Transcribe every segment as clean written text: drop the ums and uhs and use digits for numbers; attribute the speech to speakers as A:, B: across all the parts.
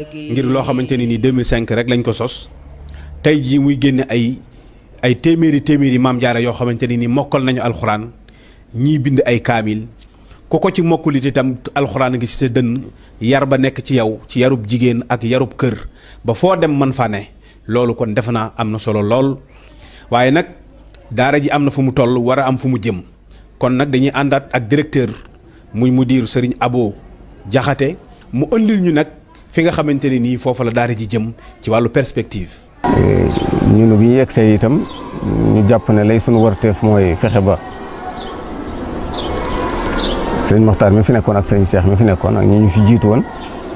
A: ngir loo xamante ni 2005 rek lañ ko sos tey jii muy génne ay téeméeri maam jaara yoo xamante ni mokkal nañu alxuraan ñii bind ay kaamil ku ko ci mokkulit itam alxuraan ngi ci sa dënn yar ba nekk ci yow ci yarub jigéen ak yarub kër ba foo dem mën fa ne loolu kon defe naa am na solo lool waaye nag daara ji am na fu mu toll war a am fu mu jëm kon nag dañuy àndaat ak directeur muy mudir Serigne Abo Jaxate mu ëndil ñu nag fi nga xamante ne nii foofa la daara ji jëm ci wàllu perspective.
B: ñun bi ñu yegsee itam ñu jàpp ne lay sunu warteef mooy fexe ba sëriñ Moxtaar mi fi nekkoon ak sëriñ Cheikh mi fi nekkoon ak ñi ñu fi jiitu woon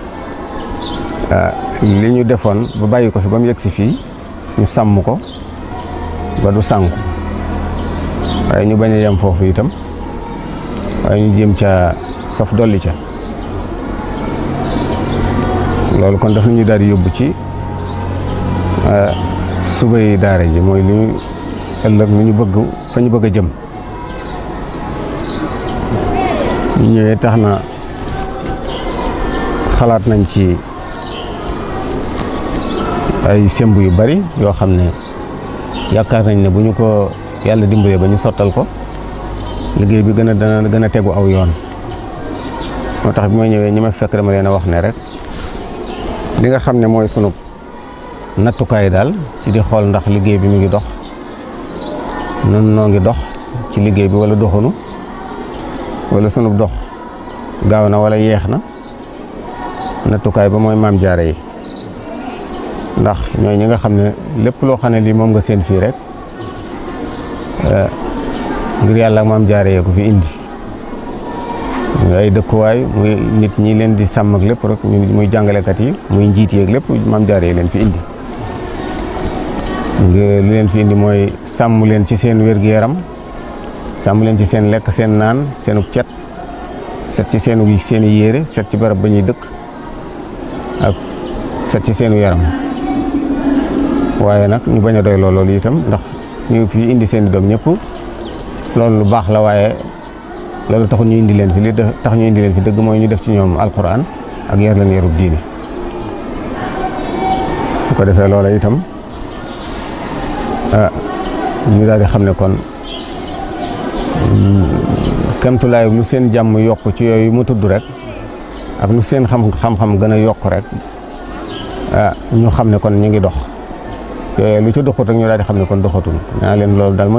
B: li ñu defoon ba bàyyi ko fi ba mu yegsi fii ñu sàmm ko ba du sànku waaye ñu bañ a yem foofu itam waaye ñu jéem ca saf dolli ca loolu kon daf ñu daal di yóbbu ci subay daara ji mooy li ñu ëllëg lu ñu bëgg fa ñu bëgg a jëm ñu ñëwee tax na xalaat nañ ci ay semb yu bari yoo xam ne yaakaar nañ ne bu ñu ko yàlla dimbalee ba ñu sottal ko liggéey bi dana gën a tegu aw yoon moo tax bi ma ñëwee ñi ma fekk dama leen a wax ne rek li nga xam ne mooy sunu nattukaay daal ci di xool ndax liggéey bi mu ngi dox nun noo ngi dox ci liggéey bi wala doxunu wala sunu dox gaaw na wala yeex na nattukaay ba mooy maam jaare yi ndax ñooy ñi nga xam ne lépp loo xam ne lii moom nga seen fii rek ngir yàlla ak maam jaare yee ko fi indi muy ay dëkkuwaay muy nit ñi leen di sàmm ak lépp rek muy jàngalekat yi muy njiit yeeg lépp maam jaare yi leen fi indi li leen fi indi mooy sàmm leen ci seen wér-gu-yaram sàmm leen ci seen lekk seen naan seenu cet set ci seeni yére set ci barab ba ñuy dëkk ak set ci seenu yaram waaye nag ñu bañ a doy loolu itam ndax ñu fi indi seen i doom ñëpp loolu lu baax la waaye loolu taxu ñu indi leen fi li tax ñu indi leen fi dëgg mooy ñu def ci ñoom alquran ak yar leen yarub diine su ko defee loola itam ñu daal di xam ne kon kemtulaay lu seen jàmm yokk ci yooyu mu tudd rek ak lu seen xam-xam gën a yokk rek ñu xam ne kon ñu ngi dox yooyu lu ci doxut rek ñu daal di xam ne kon doxatul naa leen loolu daal